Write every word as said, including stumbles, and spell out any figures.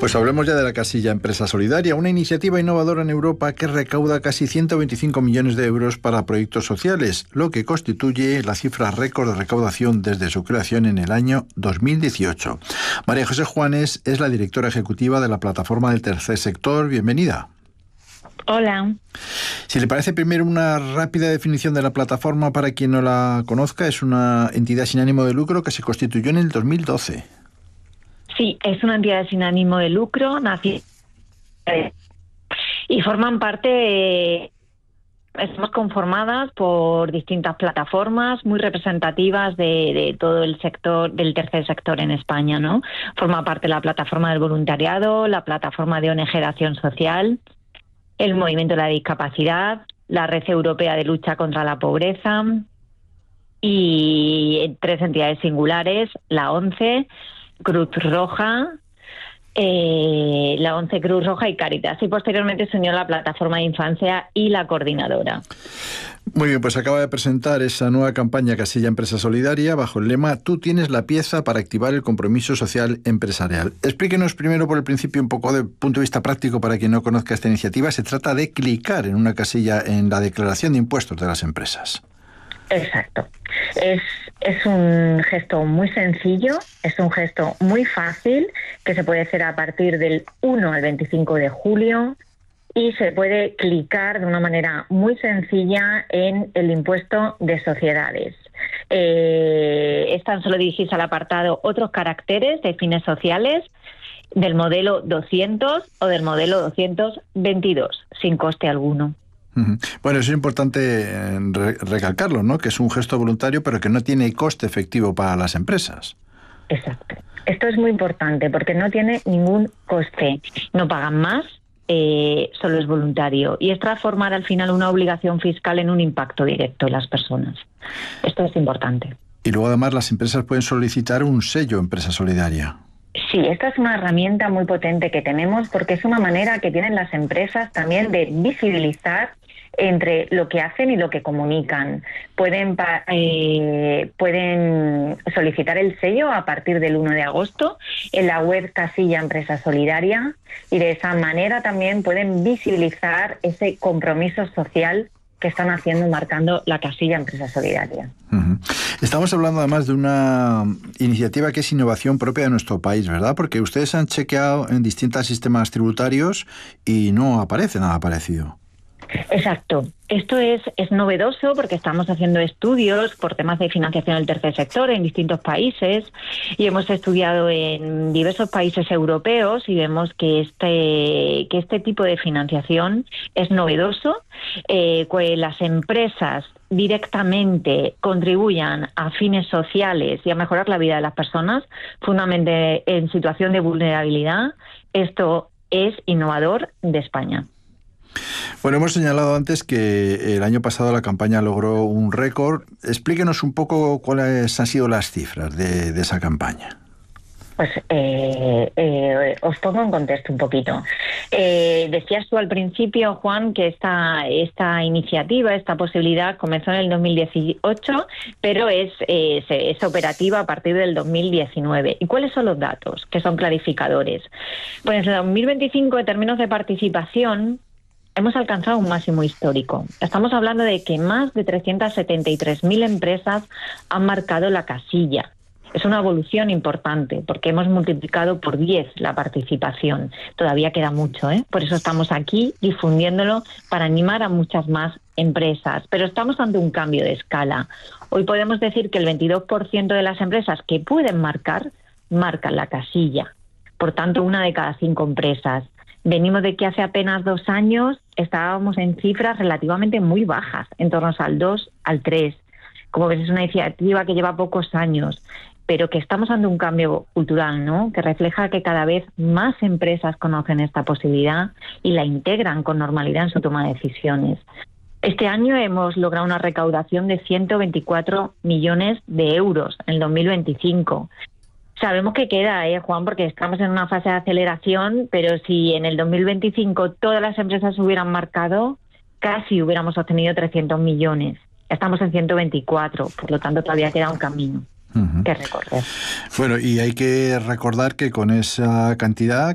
Pues hablemos ya de la casilla Empresa Solidaria, una iniciativa innovadora en Europa que recauda casi ciento veinticinco millones de euros para proyectos sociales, lo que constituye la cifra récord de recaudación desde su creación en el año dos mil dieciocho. María José Juanes es la directora ejecutiva de la plataforma del tercer sector. Bienvenida. Hola. Si le parece, primero una rápida definición de la plataforma para quien no la conozca. Es una entidad sin ánimo de lucro que se constituyó en el dos mil doce. Sí, es una entidad sin ánimo de lucro, nació y forman parte, estamos conformadas por distintas plataformas muy representativas de, de todo el sector, del tercer sector en España, ¿no? Forma parte la plataforma del voluntariado, la plataforma de O N G de Acción Social, el Movimiento de la Discapacidad, la Red Europea de Lucha contra la Pobreza y tres entidades singulares, la ONCE, Cruz Roja, eh, la ONCE, Cruz Roja y Cáritas. Y posteriormente se unió la plataforma de infancia y la coordinadora. Muy bien, pues acaba de presentar esa nueva campaña Casilla Empresa Solidaria bajo el lema "Tú tienes la pieza para activar el compromiso social empresarial". Explíquenos primero por el principio un poco de punto de vista práctico para quien no conozca esta iniciativa. Se trata de clicar en una casilla en la declaración de impuestos de las empresas. Exacto. Es, es un gesto muy sencillo, es un gesto muy fácil que se puede hacer a partir del uno al veinticinco de julio y se puede clicar de una manera muy sencilla en el impuesto de sociedades. Eh, es tan solo dirigirse al apartado otros caracteres de fines sociales del modelo doscientos o del modelo doscientos veintidós, sin coste alguno. Bueno, eso es importante recalcarlo, ¿no? Que es un gesto voluntario, pero que no tiene coste efectivo para las empresas. Exacto. Esto es muy importante porque no tiene ningún coste. No pagan más, eh, solo es voluntario. Y es transformar al final una obligación fiscal en un impacto directo en las personas. Esto es importante. Y luego además las empresas pueden solicitar un sello Empresa Solidaria. Sí, esta es una herramienta muy potente que tenemos porque es una manera que tienen las empresas también de visibilizar entre lo que hacen y lo que comunican. Pueden, eh, pueden solicitar el sello a partir del uno de agosto en la web Casilla Empresa Solidaria y de esa manera también pueden visibilizar ese compromiso social que están haciendo, marcando la Casilla Empresa Solidaria. Uh-huh. Estamos hablando además de una iniciativa que es innovación propia de nuestro país, ¿verdad? Porque ustedes han chequeado en distintos sistemas tributarios y no aparece nada parecido. Exacto. Esto es, es novedoso porque estamos haciendo estudios por temas de financiación del tercer sector en distintos países y hemos estudiado en diversos países europeos y vemos que este, que este tipo de financiación es novedoso, eh, que las empresas directamente contribuyan a fines sociales y a mejorar la vida de las personas, fundamentalmente en situación de vulnerabilidad. Esto es innovador de España. Bueno, hemos señalado antes que el año pasado la campaña logró un récord. Explíquenos un poco cuáles han sido las cifras de, de esa campaña. Pues eh, eh, os pongo en contexto un poquito. Eh, decías tú al principio, Juan, que esta, esta iniciativa, esta posibilidad comenzó en el dos mil dieciocho, pero es, eh, es operativa a partir del dos mil diecinueve. ¿Y cuáles son los datos que son clarificadores? Pues en el dos mil veinticinco, en términos de participación, hemos alcanzado un máximo histórico. Estamos hablando de que más de trescientas setenta y tres mil empresas han marcado la casilla. Es una evolución importante porque hemos multiplicado por diez la participación. Todavía queda mucho, ¿eh? Por eso estamos aquí difundiéndolo para animar a muchas más empresas. Pero estamos ante un cambio de escala. Hoy podemos decir que el veintidós por ciento de las empresas que pueden marcar, marcan la casilla. Por tanto, una de cada cinco empresas. Venimos de que hace apenas dos años estábamos en cifras relativamente muy bajas, en torno al dos, al tres. Como ves, es una iniciativa que lleva pocos años, pero que estamos ante un cambio cultural, ¿no? Que refleja que cada vez más empresas conocen esta posibilidad y la integran con normalidad en su toma de decisiones. Este año hemos logrado una recaudación de ciento veinticuatro millones de euros en el dos mil veinticinco. Sabemos que queda, ¿eh, Juan? Porque estamos en una fase de aceleración, pero si en el dos mil veinticinco todas las empresas hubieran marcado, casi hubiéramos obtenido trescientos millones. Estamos en ciento veinticuatro, por lo tanto todavía queda un camino uh-huh. que recorrer. Bueno, y hay que recordar que con esa cantidad